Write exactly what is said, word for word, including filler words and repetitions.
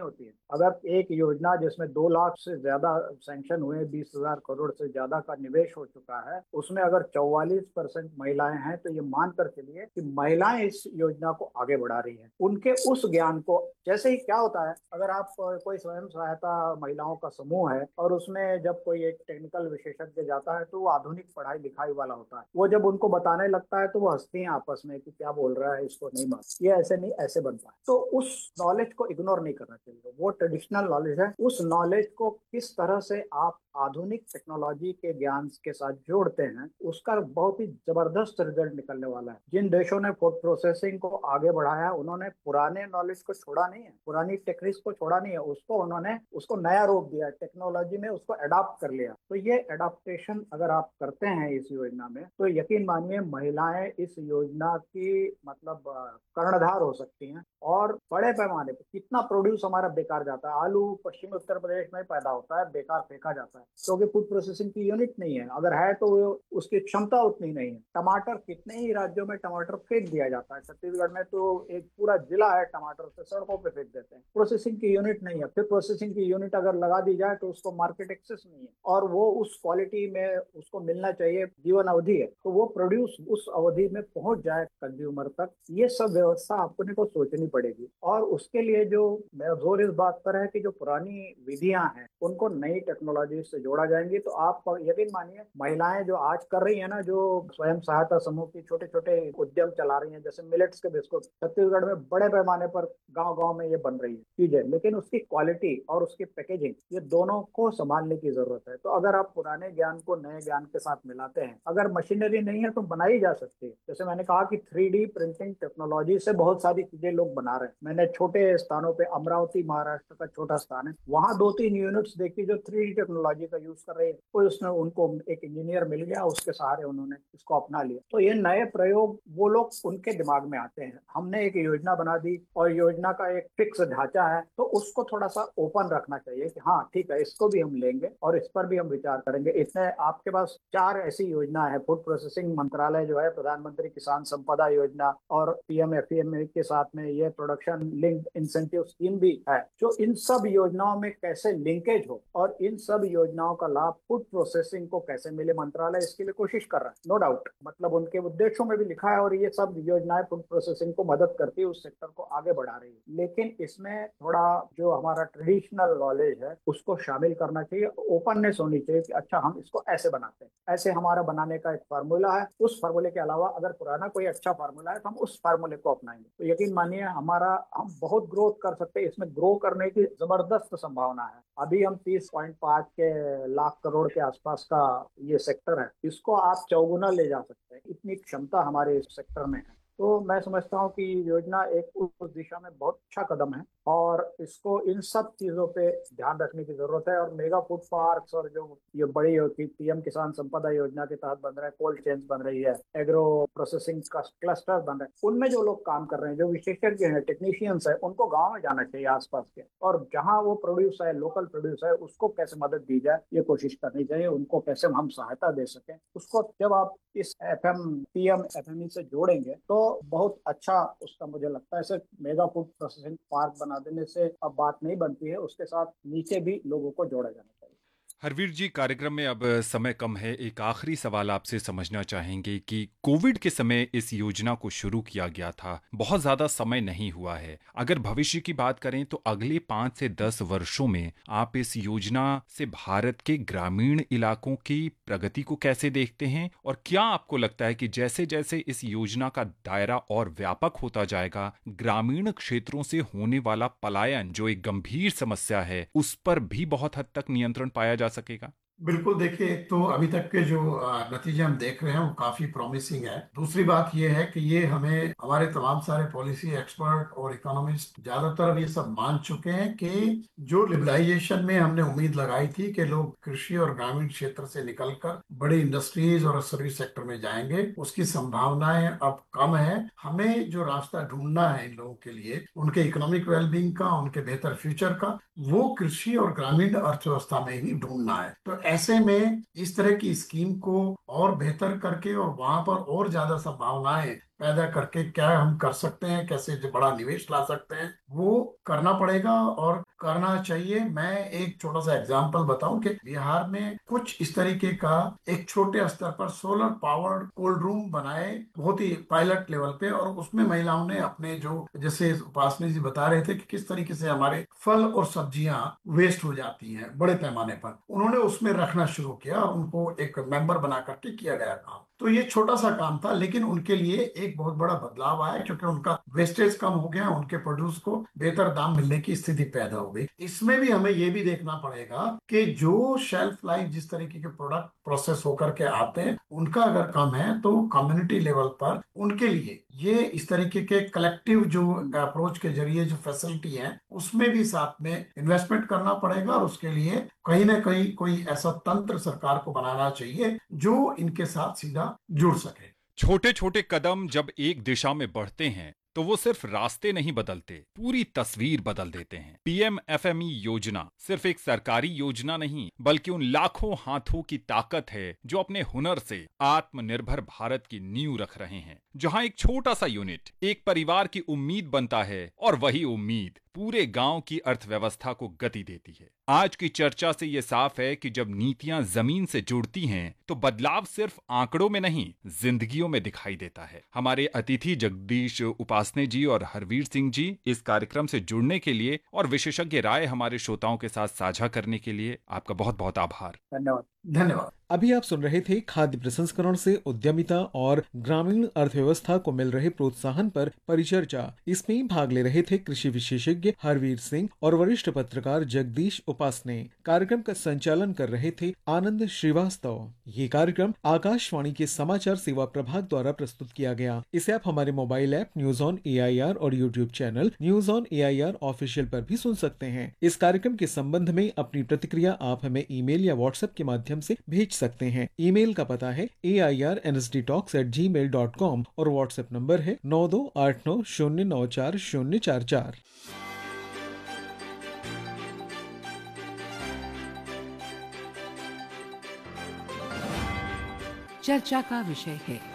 होती है। अगर एक योजना जिसमें दो लाख से ज्यादा सैंक्शन हुए, बीस हजार करोड़ से ज्यादा का निवेश हो चुका है, उसमें अगर चौवालीस परसेंट महिलाएं हैं, तो ये मान कर चलिए कि महिलाएं इस योजना को आगे बढ़ा रही हैं। उनके उस ज्ञान को, जैसे ही क्या होता है, अगर आप अ, कोई स्वयं सहायता महिलाओं का समूह है और उसमें जब कोई एक टेक्निकल विशेषज्ञ जाता है तो वो आधुनिक पढ़ाई लिखाई वाला होता है, वो जब उनको बताने लगता है तो वो हंसती हैं आपस में कि क्या बोल रहा है, इसको नहीं मालूम, ये ऐसे नहीं ऐसे बनता है। तो उस नॉलेज को इग्नोर नहीं करना चाहिए, वो ट्रेडिशनल नॉलेज है। उस नॉलेज को किस तरह से आप आधुनिक टेक्नोलॉजी के ज्ञान के साथ जोड़ते हैं, उसका बहुत ही जबरदस्त रिजल्ट निकलने वाला है। जिन देशों ने फूड प्रोसेसिंग को आगे बढ़ाया, उन्होंने पुराने नॉलेज को छोड़ा नहीं है, पुरानी टेक्निक्स को छोड़ा नहीं है, उसको उन्होंने उसको नया रूप दिया, टेक्नोलॉजी में उसको अडॉप्ट कर लिया। तो ये अडॉप्टेशन अगर आप करते हैं इस योजना में, तो यकीन मानिए महिलाएं इस योजना की मतलब अ, कर्णधार हो सकती हैं। और बड़े पैमाने पर कितना प्रोड्यूस हमारा बेकार जाता है, आलू पश्चिमी उत्तर प्रदेश में पैदा होता है, बेकार फेंका जाता है क्योंकि फूड प्रोसेसिंग की यूनिट नहीं है, अगर है तो वो उसकी क्षमता उतनी नहीं है। टमाटर, कितने ही राज्यों में टमाटर फेंक दिया जाता है, छत्तीसगढ़ में तो एक पूरा जिला है टमाटर से सड़कों पे फेंक देते हैं, प्रोसेसिंग की यूनिट नहीं है। फिर प्रोसेसिंग की यूनिट अगर लगा दी जाए तो उसको मार्केट एक्सेस नहीं है, और वो उस क्वालिटी में उसको मिलना चाहिए, जीवन अवधि है, तो वो प्रोड्यूस उस अवधि में पहुंच जाए कंज्यूमर तक। ये सब व्यवस्था अपने को सोचनी पड़ेगी। और उसके लिए जो मेरा जोर इस बात पर है कि जो पुरानी विधियां हैं उनको नई टेक्नोलॉजी से जोड़ा जाएंगी, तो आप यकीन मानिए महिलाएं जो आज कर रही है ना, जो स्वयं सहायता समूह की छोटे छोटे उद्यम चला रही हैं, जैसे मिलेट्स के बिस्कुट, छत्तीसगढ़ में बड़े पैमाने पर गांव गांव में ये बन रही है चीजें, लेकिन उसकी क्वालिटी और उसकी पैकेजिंग, ये दोनों को संभालने की जरूरत है। तो अगर आप पुराने ज्ञान को नए ज्ञान के साथ मिलाते हैं, अगर मशीनरी नहीं है तो बनाई जा सकती है। जैसे मैंने कहा कि थ्री डी प्रिंटिंग टेक्नोलॉजी से बहुत सारी चीजें लोग बना रहे हैं। मैंने छोटे स्थानों पे, अमरावती महाराष्ट्र का छोटा स्थान है, वहां दो तीन यूनिट्स देखी जो थ्री डी टेक्नोलॉजी का यूज कर रहे हैं। कोई उसने उनको एक इंजीनियर मिल गया, उसके सहारे उन्होंने इसको अपना लिया। तो ये नए प्रयोग वो लोग उनके दिमाग में आते हैं। हमने एक योजना बना दी और योजना का एक फिक्स ढांचा है, तो उसको थोड़ा सा ओपन रखना चाहिए कि हाँ ठीक है, इसको भी हम लेंगे और इस पर भी हम विचार करेंगे। इसमें आपके पास चार ऐसी योजना है, फूड प्रोसेसिंग मंत्रालय जो है, प्रधानमंत्री किसान संपदा योजना, और पीएम एफपीएमए के साथ में ये प्रोडक्शन लिंक्ड इंसेंटिव स्कीम भी है, जो इन सब योजनाओं में कैसे लिंकेज हो और इन सब योजनाओं का लाभ फूड प्रोसेसिंग को कैसे मिले, मंत्रालय इसके लिए कोशिश कर रहा है, नो डाउट। मतलब उनके उद्देश्यों में भी लिखा है, और ये सब योजनाएं फूड प्रोसेसिंग को मदद करती है, उस सेक्टर को आगे बढ़ा रही है। लेकिन इसमें थोड़ा जो हमारा ट्रेडिशनल नॉलेज है उसको शामिल करना चाहिए, ओपननेस होनी चाहिए कि अच्छा हम इसको ऐसे बनाते हैं, ऐसे हमारा बनाने का एक फार्मूला है, उस फार्मूले के अलावा अगर पुराना कोई अच्छा फार्मूला है तो हम उस फार्मूले को अपनाएंगे। तो यकीन मानिए हमारा हम बहुत ग्रोथ कर सकते हैं, इसमें ग्रो करने की जबरदस्त संभावना है। अभी हम तीस पॉइंट पाँच के लाख करोड़ के आसपास का ये सेक्टर है, इसको आप चौगुना ले जा सकते हैं, इतनी क्षमता हमारे इस सेक्टर में है। तो मैं समझता हूँ कि योजना एक उस दिशा में बहुत अच्छा कदम है, और इसको इन सब चीजों पे ध्यान रखने की जरूरत है। और मेगा फूड पार्क्स और जो ये बड़ी होती पीएम किसान संपदा योजना के तहत बन रहा है, कोल्ड चेन्स बन रही है, एग्रो प्रोसेसिंग क्लस्टर बन रहे हैं, उनमें जो लोग काम कर रहे हैं, जो विशेषज्ञ हैं, टेक्नीशियंस है, उनको गाँव में जाना चाहिए आसपास के, और जहाँ वो प्रोड्यूस है, लोकल प्रोड्यूस है, उसको कैसे मदद दी जाए ये कोशिश करनी चाहिए, उनको कैसे हम सहायता दे सकें उसको। जब आप इस F M P M F M E से जोड़ेंगे तो बहुत अच्छा उसका मुझे लगता है। सिर्फ मेगा फूड प्रोसेसिंग पार्क बना देने से अब बात नहीं बनती है, उसके साथ नीचे भी लोगों को जोड़ा जाना चाहिए। हरवीर जी, कार्यक्रम में अब समय कम है, एक आखिरी सवाल आपसे समझना चाहेंगे कि कोविड के समय इस योजना को शुरू किया गया था, बहुत ज़्यादा समय नहीं हुआ है। अगर भविष्य की बात करें तो अगले पाँच से दस वर्षों में आप इस योजना से भारत के ग्रामीण इलाकों की प्रगति को कैसे देखते हैं, और क्या आपको लगता है कि जैसे जैसे इस योजना का दायरा और व्यापक होता जाएगा, ग्रामीण क्षेत्रों से होने वाला पलायन जो एक गंभीर समस्या है, उस पर भी बहुत हद तक नियंत्रण पाया जा सकेगा? बिल्कुल। देखिए, एक तो अभी तक के जो अ, नतीजे हम देख रहे हैं वो काफी प्रॉमिसिंग है। दूसरी बात ये है कि ये हमें हमारे तमाम सारे पॉलिसी एक्सपर्ट और इकोनॉमिस्ट ज्यादातर अब ये सब मान चुके हैं कि जो लिबरलाइजेशन में हमने उम्मीद लगाई थी कि लोग कृषि और ग्रामीण क्षेत्र से निकलकर बड़ी इंडस्ट्रीज और सर्विस सेक्टर में जाएंगे, उसकी संभावनाएं अब कम है। हमें जो रास्ता ढूंढना है इन लोगों के लिए, उनके इकोनॉमिक वेलबींग का, उनके बेहतर फ्यूचर का, वो कृषि और ग्रामीण अर्थव्यवस्था में ही ढूंढना है। तो ऐसे में इस तरह की स्कीम को और बेहतर करके और वहां पर और ज्यादा संभावनाएं पैदा करके क्या हम कर सकते हैं, कैसे जो बड़ा निवेश ला सकते हैं, वो करना पड़ेगा और करना चाहिए। मैं एक छोटा सा एग्जांपल बताऊं कि बिहार में कुछ इस तरीके का एक छोटे स्तर पर सोलर पावर्ड कोल्ड रूम बनाए, बहुत ही पायलट लेवल पे, और उसमें महिलाओं ने अपने जो, जैसे उपासनी जी बता रहे थे कि किस तरीके से हमारे फल और सब्जियां वेस्ट हो जाती हैं बड़े पैमाने पर, उन्होंने उसमें रखना शुरू किया और उनको एक मेंबर बना करके किया गया काम। तो ये छोटा सा काम था, लेकिन उनके लिए एक बहुत बड़ा बदलाव आया, क्योंकि उनका वेस्टेज कम हो गया, उनके प्रोड्यूस को बेहतर दाम मिलने की स्थिति पैदा हो गई। इसमें भी हमें ये भी देखना पड़ेगा कि जो शेल्फ लाइफ जिस तरीके के प्रोडक्ट प्रोसेस होकर के आते हैं उनका अगर कम है, तो कम्युनिटी लेवल पर उनके लिए ये इस तरीके के कलेक्टिव जो अप्रोच के जरिए जो फैसिलिटी है उसमें भी साथ में इन्वेस्टमेंट करना पड़ेगा, और उसके लिए कहीं ना कहीं कोई ऐसा तंत्र सरकार को बनाना चाहिए जो इनके साथ सीधा जुड़ सके। छोटे छोटे कदम जब एक दिशा में बढ़ते हैं तो वो सिर्फ रास्ते नहीं बदलते, पूरी तस्वीर बदल देते हैं। पीएम एफएमई योजना सिर्फ एक सरकारी योजना नहीं, बल्कि उन लाखों हाथों की ताकत है जो अपने हुनर से आत्मनिर्भर भारत की नींव रख रहे हैं। जहां एक छोटा सा यूनिट एक परिवार की उम्मीद बनता है, और वही उम्मीद पूरे गांव की अर्थव्यवस्था को गति देती है। आज की चर्चा से ये साफ है कि जब नीतियां जमीन से जुड़ती हैं तो बदलाव सिर्फ आंकड़ों में नहीं, जिंदगियों में दिखाई देता है। हमारे अतिथि जगदीश उपासने जी और हरवीर सिंह जी, इस कार्यक्रम से जुड़ने के लिए और विशेषज्ञ राय हमारे श्रोताओं के साथ साझा करने के लिए आपका बहुत बहुत आभार। धन्यवाद। धन्यवाद। अभी आप सुन रहे थे खाद्य प्रसंस्करण से उद्यमिता और ग्रामीण अर्थव्यवस्था को मिल रहे प्रोत्साहन पर परिचर्चा। इसमें भाग ले रहे थे कृषि विशेषज्ञ हरवीर सिंह और वरिष्ठ पत्रकार जगदीश उपासने। कार्यक्रम का संचालन कर रहे थे आनंद श्रीवास्तव। ये कार्यक्रम आकाशवाणी के समाचार सेवा प्रभाग द्वारा प्रस्तुत किया गया। इसे आप हमारे mobile app news on A I R और YouTube channel news on A I R official पर भी सुन सकते हैं। इस कार्यक्रम के संबंध में अपनी प्रतिक्रिया आप हमें ईमेल या व्हाट्सएप के माध्यम से भेज सकते हैं। ईमेल का पता है ए I R N S D talks eight ji mail dot com और व्हाट्सएप नंबर है नौ दो आठ नौ शून्य नौ चार शून्य चार चार। चर्चा का विषय है